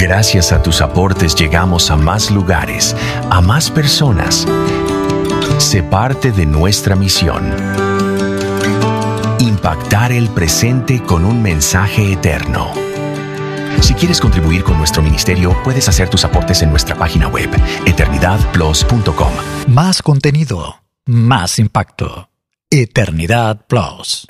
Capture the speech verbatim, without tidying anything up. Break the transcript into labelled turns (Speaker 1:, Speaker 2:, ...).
Speaker 1: Gracias a tus aportes llegamos a más lugares, a más personas. Sé parte de nuestra misión. Impactar el presente con un mensaje eterno. Si quieres contribuir con nuestro ministerio, puedes hacer tus aportes en nuestra página web, eternidad plus punto com.
Speaker 2: Más contenido, más impacto. Eternidad Plus.